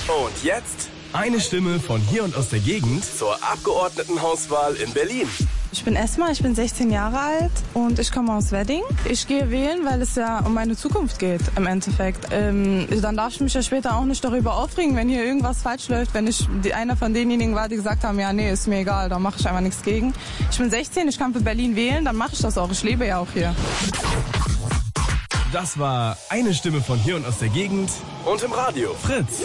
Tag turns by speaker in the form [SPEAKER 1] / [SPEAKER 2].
[SPEAKER 1] Und jetzt
[SPEAKER 2] Eine Stimme von hier und aus der Gegend.
[SPEAKER 1] zur Abgeordnetenhauswahl in Berlin.
[SPEAKER 3] Ich bin Esma, ich bin 16 Jahre alt und ich komme aus Wedding. Ich gehe wählen, weil es ja um meine Zukunft geht im Endeffekt. Dann darf ich mich ja später auch nicht darüber aufregen, wenn hier irgendwas falsch läuft, wenn ich einer von denjenigen war, die gesagt haben, ja nee, ist mir egal, da mache ich einfach nichts gegen. Ich bin 16, ich kann für Berlin wählen, dann mache ich das auch. Ich lebe ja auch hier.
[SPEAKER 2] Das war Eine Stimme von hier und aus der Gegend.
[SPEAKER 1] Und im Radio.
[SPEAKER 2] Fritz.